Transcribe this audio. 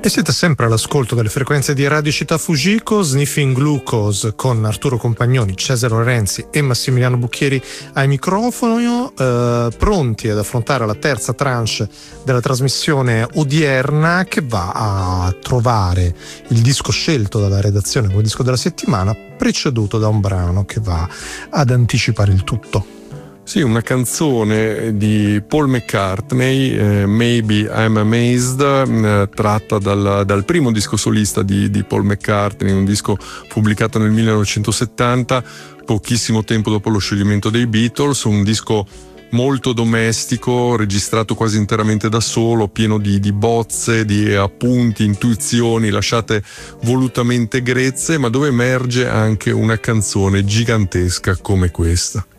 E siete sempre all'ascolto delle frequenze di Radio Città Fujiko, Sniffing Glucose con Arturo Compagnoni, Cesare Lorenzi e Massimiliano Bucchieri ai microfoni, pronti ad affrontare la terza tranche della trasmissione odierna, che va a trovare il disco scelto dalla redazione come disco della settimana, preceduto da un brano che va ad anticipare il tutto. Sì, una canzone di Paul McCartney, Maybe I'm Amazed, tratta dal primo disco solista di Paul McCartney, un disco pubblicato nel 1970, pochissimo tempo dopo lo scioglimento dei Beatles, un disco molto domestico, registrato quasi interamente da solo, pieno di bozze, di appunti, intuizioni lasciate volutamente grezze, ma dove emerge anche una canzone gigantesca come questa.